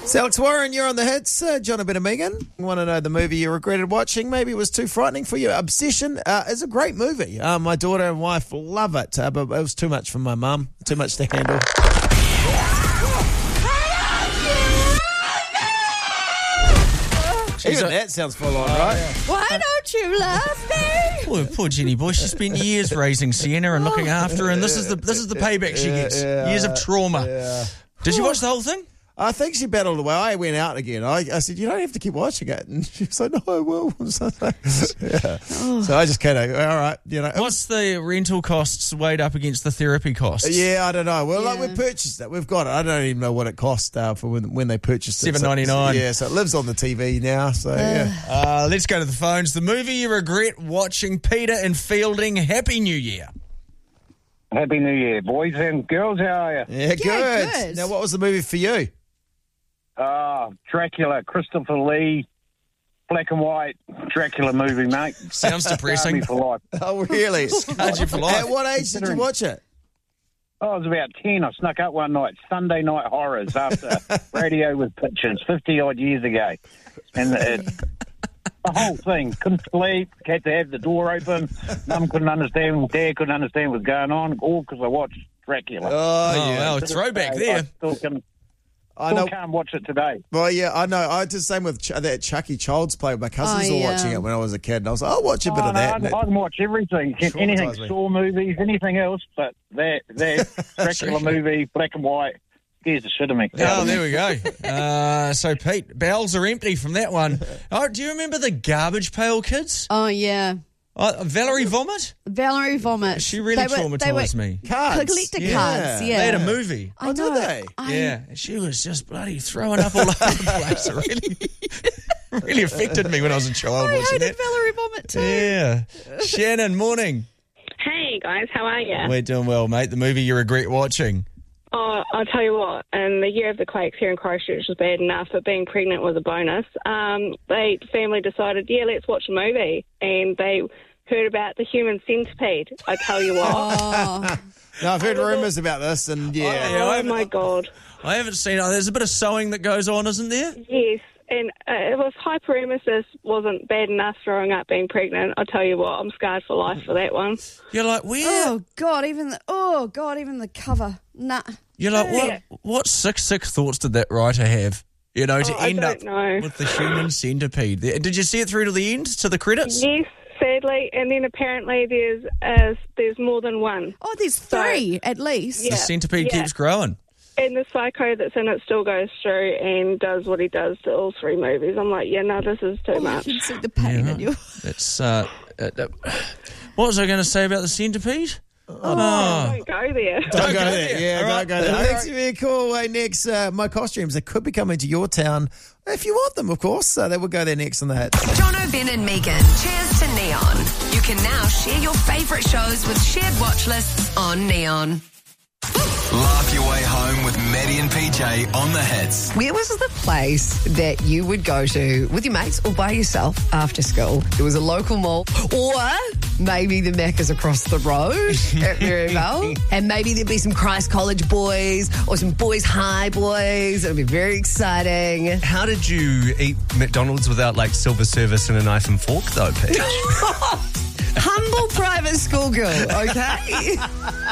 It's Alex Warren, you're on the hits. John, a bit of Megan. Want to know the movie you regretted watching? Maybe it was too frightening for you. Obsession is a great movie. My daughter and wife love it, but it was too much for my mum. Too much to handle. Even that sounds full on, right? Yeah. Why don't you love me? Poor Jenny boy. She spent years raising Sienna and looking after her, and this is the payback she gets. Years of trauma. Yeah. Did you watch the whole thing? I think she battled away. I went out again. I said, you don't have to keep watching it. And she was like, no, I will. So I just kind of, all right. What's the rental costs weighed up against the therapy costs? Yeah, I don't know. Well, like we purchased it. We've got it. I don't even know what it cost for when they purchased it. $7.99. Yeah, so it lives on the TV now. So, yeah. Let's go to the phones. The movie you regret watching. Peter and Fielding. Happy New Year. Happy New Year, boys and girls. How are you? Yeah, good. Now, what was the movie for you? Dracula, Christopher Lee, black and white Dracula movie, mate. Sounds depressing. Scarred me for life. Oh, really? Scarred you for life. At what age did you watch it? I was about 10. I snuck up one night, Sunday Night Horrors, after Radio with Pictures, 50-odd years ago. And the whole thing, couldn't sleep, had to have the door open. Mum couldn't understand, Dad couldn't understand what was going on, all because I watched Dracula. Oh, yeah. Well, throwback there. I can't watch it today. Well, yeah, I know. I did the same with that Chucky Child's Play. My cousins were watching it when I was a kid, and I was like, I'll watch a bit of that. I can watch everything. Anything, Saw movies, anything else, but that Dracula movie, black and white, scares the shit of me. Oh, there we go. So, Pete, bowels are empty from that one. Oh, do you remember the Garbage Pail Kids? Oh, yeah. Valerie Vomit? Valerie Vomit. She really traumatised me. Cards. Collector cards, yeah. They had a movie. Oh, did they? Yeah. She was just bloody throwing up all over the place. It really affected me when I was a child watching hated that. Valerie Vomit too. Yeah. Shannon, morning. Hey, guys. How are you? We're doing well, mate. The movie you regret watching. Oh, I'll tell you what, the year of the quakes here in Christchurch was bad enough, but being pregnant was a bonus. The family decided, let's watch a movie, and they heard about the human centipede. I tell you what. No, I've heard rumours about this, and Oh, my God. I haven't seen it. There's a bit of sewing that goes on, isn't there? Yes, and it was hyperemesis wasn't bad enough throwing up being pregnant. I'll tell you what, I'm scarred for life for that one. You're like, where? Oh, God, even the cover. Nah. You're like, what sick thoughts did that writer have? To end up with the human centipede. Did you see it through to the end, to the credits? Yes, sadly, and then apparently there's more than one. Oh, there's three at least. The centipede keeps growing. And the psycho that's in it still goes through and does what he does to all three movies. I'm like, this is too much. You can see the pain in you. It's, what was I going to say about the centipede? Don't go there. Don't go there. Yeah, All right. don't go there. Thanks for your call. Next, my costumes, they could be coming to your town if you want them, of course. They will go there next on the hit. Jono, Ben and Megan, cheers to Neon. You can now share your favourite shows with shared watch lists on Neon. Laugh your way home with Maddie and PJ on the hits. Where was the place that you would go to with your mates or by yourself after school? It was a local mall, or maybe the Macca's across the road at Maryvale, and maybe there'd be some Christ College boys or some Boys High boys. It would be very exciting. How did you eat McDonald's without silver service and a knife and fork though, Paige? Humble private school girl, okay?